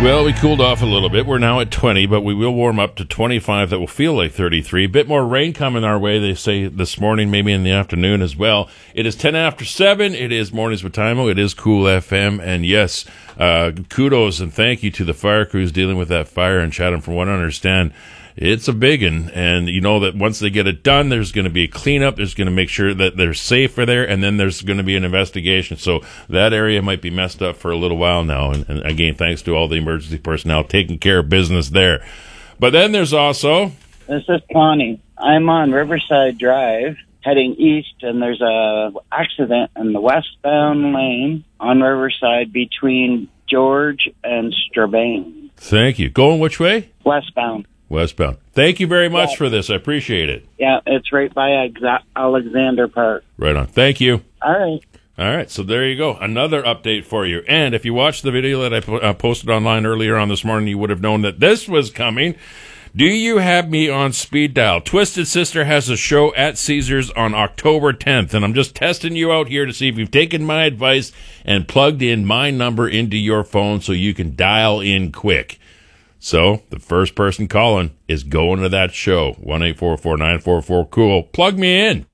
Well, we cooled off a little bit. We're now at 20, but we will warm up to 25. That will feel like 33. A bit more rain coming our way, they say, this morning, maybe in the afternoon as well. It is 10 after 7. It is Mornings with Timo. It is Cool FM. And yes, kudos and thank you to the fire crews dealing with that fire in Chatham. From what I understand, it's a big one, and you know that once they get it done, there's going to be a cleanup. There's going to make sure that they're safe for there, and then there's going to be an investigation. So that area might be messed up for a little while now. And again, thanks to all the emergency personnel taking care of business there. But then there's also... This is Connie. I'm on Riverside Drive heading east, and there's a accident in the westbound lane on Riverside between George and Strabane. Thank you. Going which way? Westbound. Westbound. Thank you very much for this. I appreciate it. Yeah, it's right by Alexander Park. Right on. Thank you. All right. All right, so there you go. Another update for you. And if you watched the video that I posted online earlier on this morning, you would have known that this was coming. Do you have me on speed dial? Twisted Sister has a show at Caesars on October 10th, and I'm just testing you out here to see if you've taken my advice and plugged in my number into your phone so you can dial in quick. So the first person calling is going to that show, 1-844-944-COOL. Plug me in.